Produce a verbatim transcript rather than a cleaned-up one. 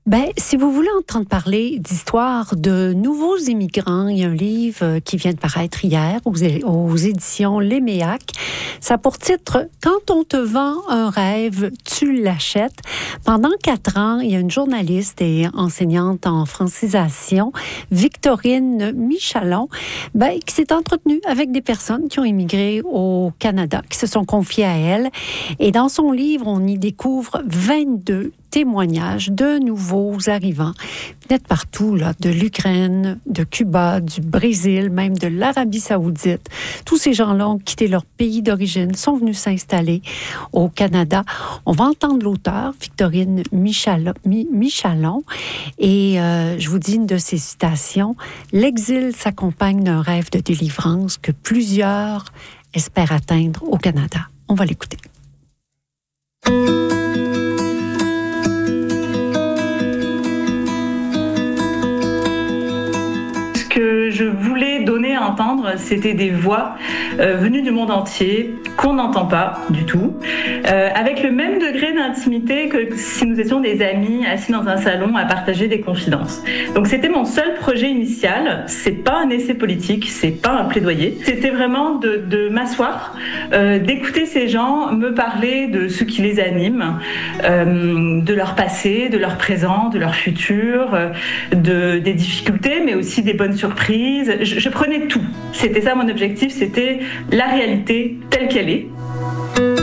Ben, si vous voulez entendre parler d'histoires de nouveaux immigrants, il y a un livre qui vient de paraître hier aux, aux éditions Léméac. Ça a pour titre « Quand on te vend un rêve, tu l'achètes ». Pendant quatre ans, il y a une journaliste et enseignante en francisation, Victorine Michalon, ben, qui s'est entretenue avec des personnes qui ont immigré au Canada, qui se sont confiées à elle. Et dans son livre, on y découvre vingt-deux témoignages de nouveaux arrivants, peut-être partout, là, de l'Ukraine, de Cuba, du Brésil, même de l'Arabie Saoudite. Tous ces gens-là ont quitté leur pays d'origine, sont venus s'installer au Canada. On va entendre l'auteur, Victorine Michalon, Michalon et euh, je vous dis une de ses citations. « L'exil s'accompagne d'un rêve de délivrance que plusieurs espèrent atteindre au Canada. » On va l'écouter. Que je voulais donner à entendre, c'était des voix euh, venues du monde entier, qu'on n'entend pas du tout, euh, avec le même degré d'intimité que si nous étions des amis assis dans un salon à partager des confidences. Donc c'était mon seul projet initial, c'est pas un essai politique, c'est pas un plaidoyer, c'était vraiment de, de m'asseoir, euh, d'écouter ces gens me parler de ce qui les anime, euh, de leur passé, de leur présent, de leur futur, euh, de, des difficultés, mais aussi des bonnes surprise, je, je prenais tout. C'était ça mon objectif, c'était la réalité telle qu'elle est.